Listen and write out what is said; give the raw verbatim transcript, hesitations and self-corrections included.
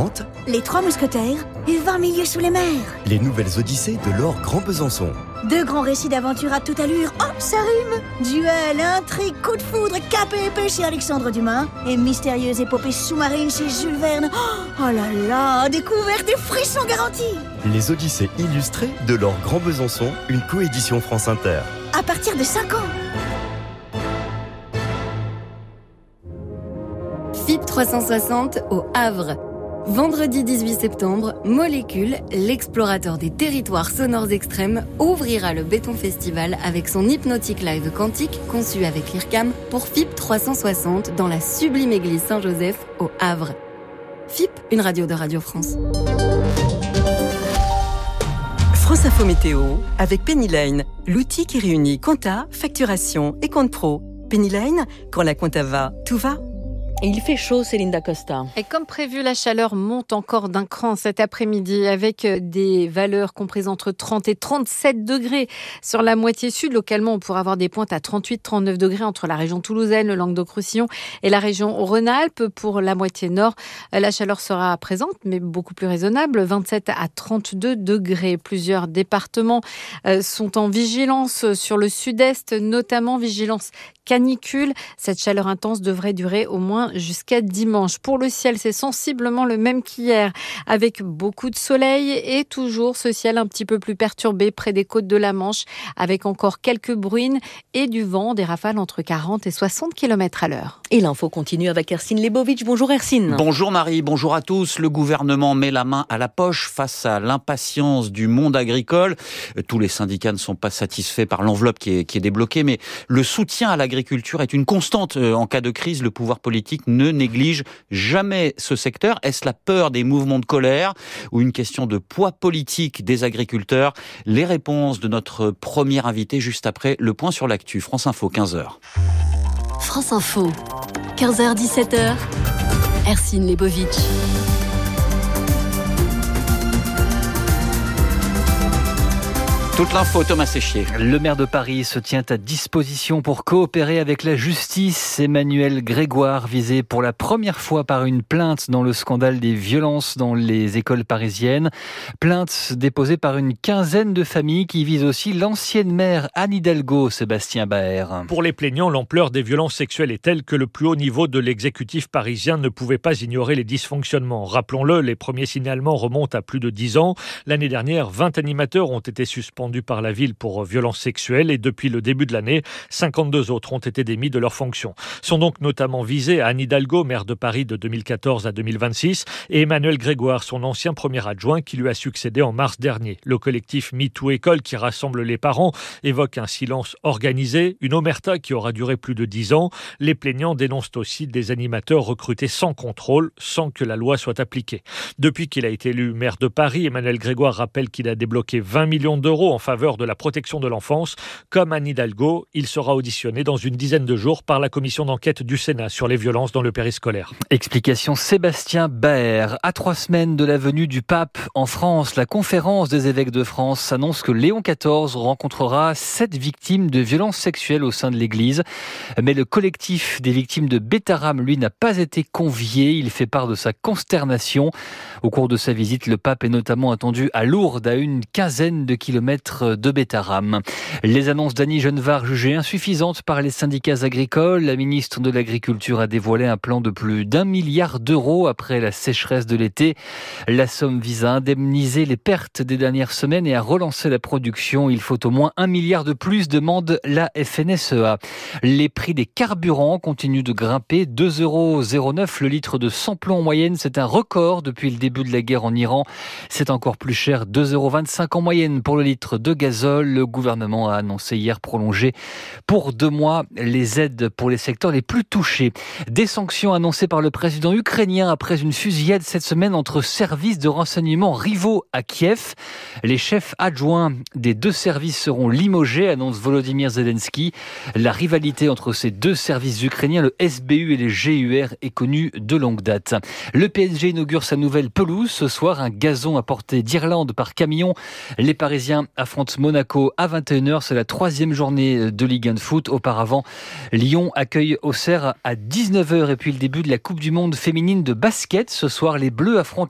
présente Les Trois Mousquetaires et vingt milieux sous les mers. les nouvelles Odyssées de Laure Grand Besançon. Deux grands récits d'aventure à toute allure. Oh, ça rime. Duel, intrigue, coup de foudre, cap et épée chez Alexandre Dumas et mystérieuse épopée sous-marine chez Jules Verne. Oh, oh là là, découverte et frissons garantis. Les Odyssées illustrées de Laure Grand Besançon, une coédition France Inter. À partir de cinq ans. F I P trois cent soixante au Havre. Vendredi dix-huit septembre, Molécule, l'explorateur des territoires sonores extrêmes, ouvrira le Béton Festival avec son hypnotique live quantique conçu avec l'I R C A M pour F I P trois cent soixante dans la sublime église Saint-Joseph au Havre. F I P, une radio de Radio France. France Info Météo avec Pennyline, l'outil qui réunit compta, facturation et compte pro. Pennyline, quand la compta va, tout va. Et il fait chaud, Céline Dacosta. Et comme prévu, la chaleur monte encore d'un cran cet après-midi avec des valeurs comprises entre trente et trente-sept degrés sur la moitié sud. Localement, on pourra avoir des pointes à trente-huit à trente-neuf degrés entre la région toulousaine, le Languedoc-Roussillon et la région Rhône-Alpes. Pour la moitié nord, la chaleur sera présente, mais beaucoup plus raisonnable, vingt-sept à trente-deux degrés. Plusieurs départements sont en vigilance sur le sud-est, notamment vigilance canicule. Cette chaleur intense devrait durer au moins jusqu'à dimanche. Pour le ciel, c'est sensiblement le même qu'hier, avec beaucoup de soleil et toujours ce ciel un petit peu plus perturbé près des côtes de la Manche, avec encore quelques bruines et du vent, des rafales entre quarante et soixante kilomètres à l'heure. Et l'info continue avec Hercine Lebovitch. Bonjour Hercine. Bonjour Marie, bonjour à tous. Le gouvernement met la main à la poche face à l'impatience du monde agricole. Tous les syndicats ne sont pas satisfaits par l'enveloppe qui est, qui est débloquée, mais le soutien à l'agriculture est une constante. En cas de crise, le pouvoir politique ne néglige jamais ce secteur. Est-ce la peur des mouvements de colère ou une question de poids politique des agriculteurs? Les réponses de notre premier invité juste après le point sur l'actu. France Info, quinze heures. France Info, quinze heures dix-sept heures, Hercine Lebovitch. Toute l'info, Thomas Séchier. Le maire de Paris se tient à disposition pour coopérer avec la justice. Emmanuel Grégoire, visé pour la première fois par une plainte dans le scandale des violences dans les écoles parisiennes. Plainte déposée par une quinzaine de familles qui vise aussi l'ancienne maire Anne Hidalgo, Sébastien Baer. Pour les plaignants, l'ampleur des violences sexuelles est telle que le plus haut niveau de l'exécutif parisien ne pouvait pas ignorer les dysfonctionnements. Rappelons-le, les premiers signalements remontent à plus de dix ans. L'année dernière, vingt animateurs ont été suspendus par la ville pour violences sexuelles et depuis le début de l'année, cinquante-deux autres ont été démis de leurs fonctions. Sont donc notamment visés Anne Hidalgo, maire de Paris de deux mille quatorze à deux mille vingt-six, et Emmanuel Grégoire, son ancien premier adjoint qui lui a succédé en mars dernier. Le collectif MeToo École, qui rassemble les parents, évoque un silence organisé, une omerta qui aura duré plus de dix ans. Les plaignants dénoncent aussi des animateurs recrutés sans contrôle, sans que la loi soit appliquée. Depuis qu'il a été élu maire de Paris, Emmanuel Grégoire rappelle qu'il a débloqué vingt millions d'euros en faveur de la protection de l'enfance. Comme Anne Hidalgo, il sera auditionné dans une dizaine de jours par la commission d'enquête du Sénat sur les violences dans le périscolaire. Explication Sébastien Baer. À trois semaines de la venue du pape en France, la conférence des évêques de France annonce que Léon quatorze rencontrera sept victimes de violences sexuelles au sein de l'Église. Mais le collectif des victimes de Bétarame, lui, n'a pas été convié. Il fait part de sa consternation. Au cours de sa visite, le pape est notamment attendu à Lourdes, à une quinzaine de kilomètres de Bétarame. Les annonces d'Annie Genevard jugées insuffisantes par les syndicats agricoles. La ministre de l'Agriculture a dévoilé un plan de plus d'un milliard d'euros après la sécheresse de l'été. La somme vise à indemniser les pertes des dernières semaines et à relancer la production. Il faut au moins un milliard de plus, demande la F N S E A. Les prix des carburants continuent de grimper. deux euros zéro neuf le litre de sans-plomb en moyenne. C'est un record depuis le début de la guerre en Iran. C'est encore plus cher, deux euros vingt-cinq en moyenne pour le litre de gazole. Le gouvernement a annoncé hier prolonger pour deux mois les aides pour les secteurs les plus touchés. Des sanctions annoncées par le président ukrainien après une fusillade cette semaine entre services de renseignement rivaux à Kiev. Les chefs adjoints des deux services seront limogés, annonce Volodymyr Zelensky. La rivalité entre ces deux services ukrainiens, le S B U et les G U R, est connue de longue date. Le P S G inaugure sa nouvelle pelouse ce soir, un gazon apporté d'Irlande par camion. Les Parisiens affrontent Monaco à vingt et une heures, c'est la troisième journée de Ligue un de foot. Auparavant, Lyon accueille Auxerre à dix-neuf heures et puis le début de la Coupe du Monde féminine de basket. Ce soir, les Bleus affrontent